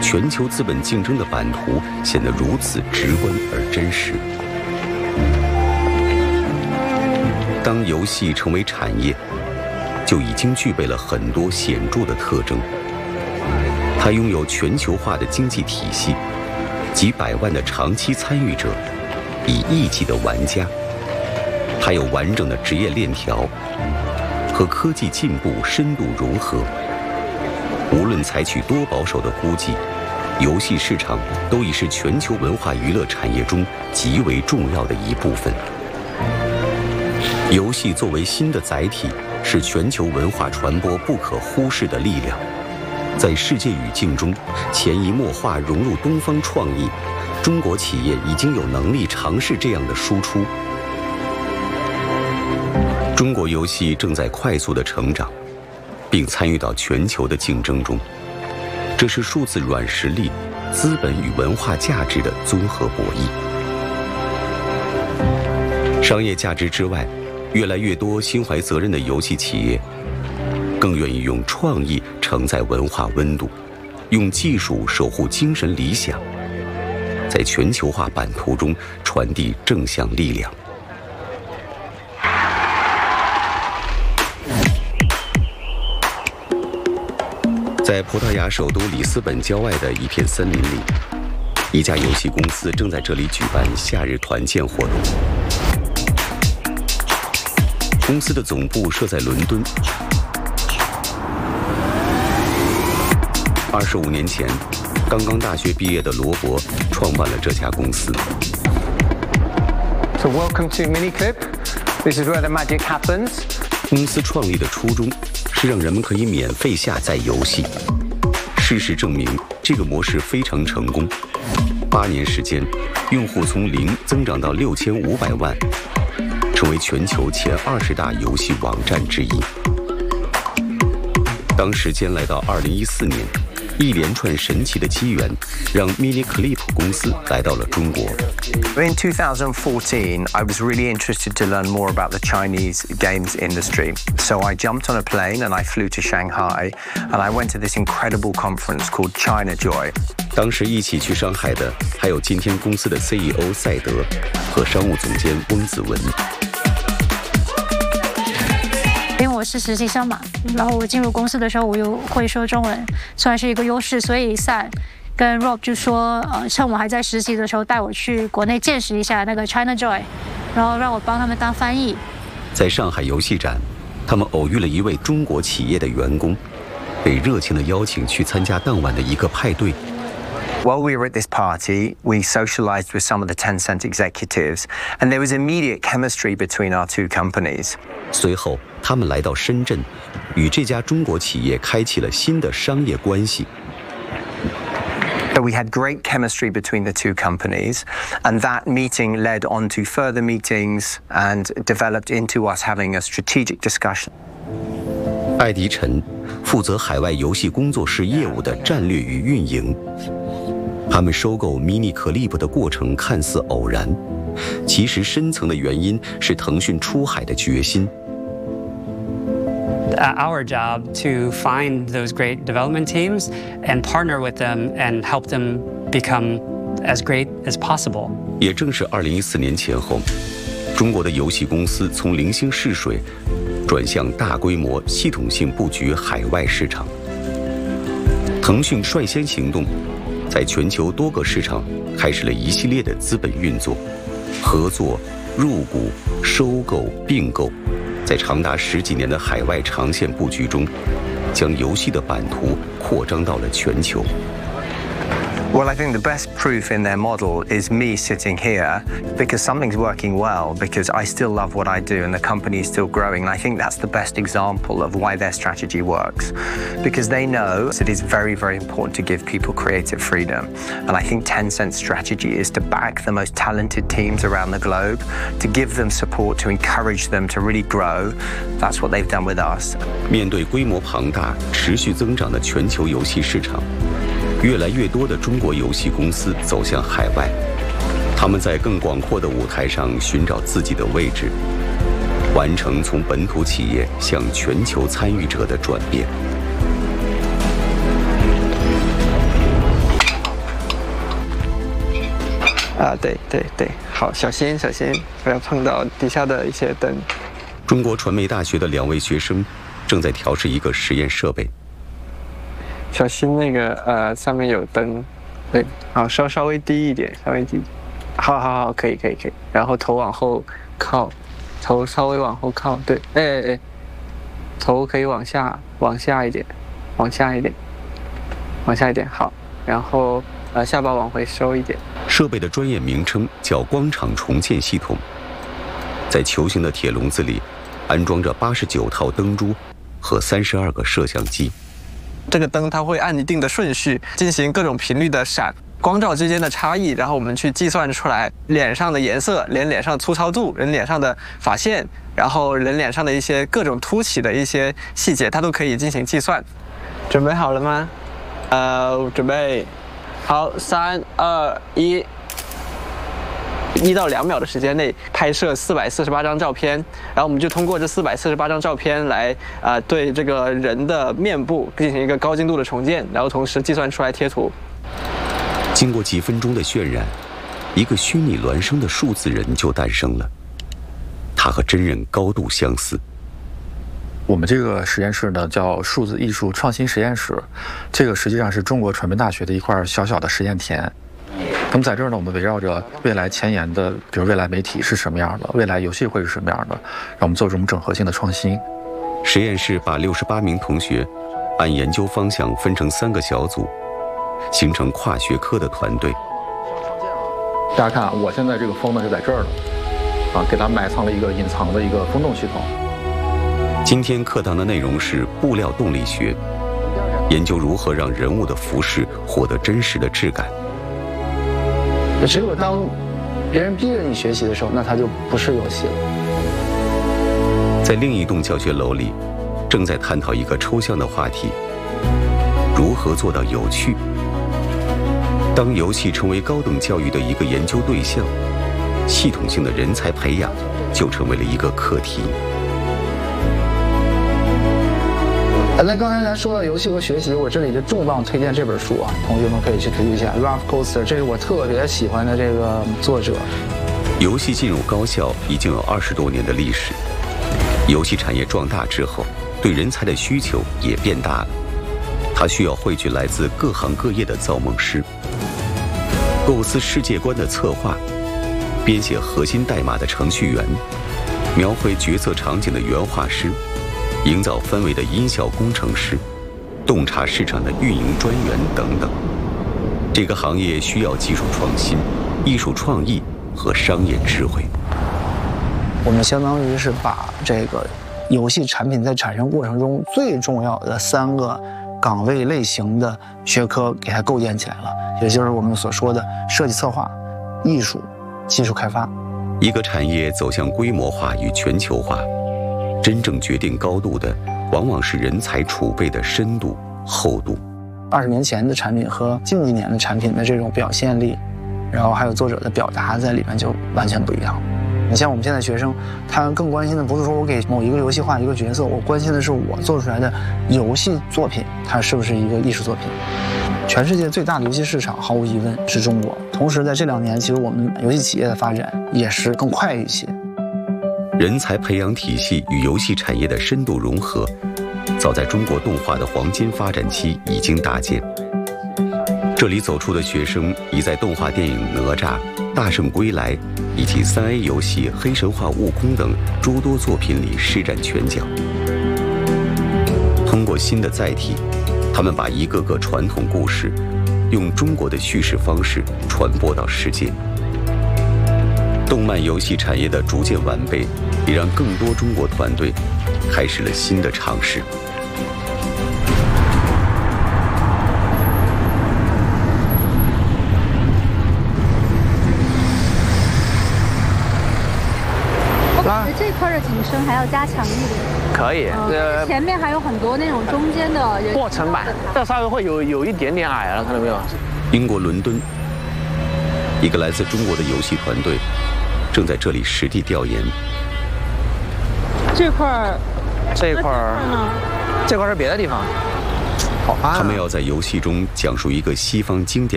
全球资本竞争的版图显得如此直观而真实。当游戏成为产业，就已经具备了很多显著的特征。它拥有全球化的经济体系，几百万的长期参与者，以亿计的玩家，还有完整的职业链条，和科技进步深度融合。无论采取多保守的估计，游戏市场都已是全球文化娱乐产业中极为重要的一部分。游戏作为新的载体，是全球文化传播不可忽视的力量。在世界语境中潜移默化融入东方创意，中国企业已经有能力尝试这样的输出。中国游戏正在快速的成长，并参与到全球的竞争中。这是数字软实力、资本与文化价值的综合博弈。商业价值之外，越来越多心怀责任的游戏企业更愿意用创意承载文化温度，用技术守护精神理想，在全球化版图中传递正向力量。在葡萄牙首都里斯本郊外的一片森林里，一家游戏公司正在这里举办夏日团建活动。公司的总部设在伦敦。25年前，刚刚大学毕业的罗伯创办了这家公司。 So welcome to Miniclip. This is where the magic happens. 公司创立的初衷是让人们可以免费下载游戏。事实证明，这个模式非常成功。8年时间，用户从0增长到6500万，成为全球前20大游戏网站之一。当时间来到2014年，一连串神奇的机缘让 Miniclip 公司来到了中国。 In 2014, I was really interested to learn more about the Chinese games industry. So I jumped on a plane and I flew to Shanghai, and I went to this incredible conference called ChinaJoy. 当时一起去上海的还有今天公司的 CEO 赛德和商务总监翁子文。 因为我是实习生嘛，然后我进入公司的时候我又会说中文，算是一个优势，所以Sam跟 Rob 就说，趁我还在实习的时候带我去国内见识一下那个 ChinaJoy， 然后让我帮他们当翻译。 在上海游戏展，他们偶遇了一位中国企业的员工，被热情地邀请去参加当晚的一个派对。 While we were at this party, we socialized with some of the Tencent executives, and there was immediate chemistry between our two companies. 随后，他们来到深圳，与这家中国企业开启了新的商业关系。 So we had great chemistry between the two companies, and that meeting led on to further meetings and developed into us having a strategic discussion. 艾迪陈负责海外游戏工作室业务的战略与运营。他们收购 Miniclip 的过程看似偶然，其实深层的原因是腾讯出海的决心。 Our job to find those great development teams and partner with them and help them become as great as possible. 也正是2014年前后，中国的游戏公司从零星试水转向大规模系统性布局海外市场。腾讯率先行动，在全球多个市场开始了一系列的资本运作、合作、入股、收购、并购，在长达10几年的海外长线布局中，将游戏的版图扩张到了全球。 Well, I think the best proof in their model is me sitting here because something's working well, because I still love what I do and the company is still growing. And I think that's the best example of why their strategy works, because they know that it's very, very important to give people creative freedom. And I think Tencent's strategy is to back the most talented teams around the globe, to give them support, to encourage them to really grow. That's what they've done with us. 面对规模庞大、持续增长的全球游戏市场，越来越多的中国游戏公司走向海外，他们在更广阔的舞台上寻找自己的位置，完成从本土企业向全球参与者的转变。 对，好，小心，不要碰到底下的一些灯。 中国传媒大学的2位学生正在调试一个实验设备。 小心那个上面有灯，对，好，稍微低一点，稍微低。好，可以。然后头往后靠，头稍微往后靠，对，哎，头可以往下一点，往下一点，好，然后下巴往回收一点。 设备的专业名称叫光场重建系统，在球形的铁笼子里安装着89套灯珠和32个摄像机。 这个灯它会按一定的顺序进行各种频率的闪，光照之间的差异，然后我们去计算出来脸上的颜色、人脸上粗糙度、人脸上的发线，然后人脸上的一些各种凸起的一些细节，它都可以进行计算。准备好了吗？准备好，3、2、1。1到2秒的时间内拍摄448张照片，然后我们就通过这448张照片来对这个人的面部进行一个高精度的重建，然后同时计算出来贴图。 经过几分钟的渲染，一个虚拟孪生的数字人就诞生了，它和真人高度相似。 我们这个实验室呢叫数字艺术创新实验室，这个实际上是中国传媒大学的一块小小的实验田。那么在这儿呢，我们围绕着未来前沿的，比如未来媒体是什么样的，未来游戏会是什么样的，让我们做这种整合性的创新。 实验室把68名同学按研究方向分成3个小组，形成跨学科的团队。 大家看，我现在这个风呢就在这儿了，给它埋藏了一个隐藏的一个风洞系统。 今天课堂的内容是布料动力学，研究如何让人物的服饰获得真实的质感。 只有当别人逼着你学习的时候，那它就不是游戏了。 在另一栋教学楼里，正在探讨一个抽象的话题：如何做到有趣？当游戏成为高等教育的一个研究对象，系统性的人才培养就成为了一个课题。 那刚才咱说到游戏和学习，我这里就重磅推荐这本书啊，同学们可以去读一下 Ralph Koster， 这是我特别喜欢的这个作者。 游戏进入高校已经有20多年的历史，游戏产业壮大之后，对人才的需求也变大了。它需要汇聚来自各行各业的造梦师，构思世界观的策划，编写核心代码的程序员，描绘角色场景的原画师，营造氛围的音效工程师，洞察市场的运营专员等等。这个行业需要技术创新、艺术创意和商业智慧。 我们相当于是把这个游戏产品在产生过程中最重要的3个岗位类型的学科给它构建起来了，也就是我们所说的设计策划、艺术、技术开发。 一个产业走向规模化与全球化，真正决定高度的，往往是人才储备的深度、厚度。 20年前的产品和近几年的产品的这种表现力，然后还有作者的表达在里面就完全不一样。你像我们现在学生，他更关心的不是说我给某一个游戏画一个角色，我关心的是我做出来的游戏作品，它是不是一个艺术作品。全世界最大的游戏市场毫无疑问是中国，同时在这2年，其实我们游戏企业的发展也是更快一些。 人才培养体系与游戏产业的深度融合，早在中国动画的黄金发展期已经搭建。这里走出的学生已在动画电影《哪吒》《大圣归来》以及3A 游戏《黑神话：悟空》等诸多作品里施展拳脚。通过新的载体，他们把一个个传统故事，用中国的叙事方式传播到世界。动漫游戏产业的逐渐完备，也让更多中国团队开始了新的尝试。 这块的景深还要加强一点。 可以， 前面还有很多那种中间的人过程版，这稍微会有一点点矮了，看到没有？ 英国伦敦，一个来自中国的游戏团队正在这里实地调研。 这块儿是别的地方。好啊。 他们要在游戏中讲述一个西方经典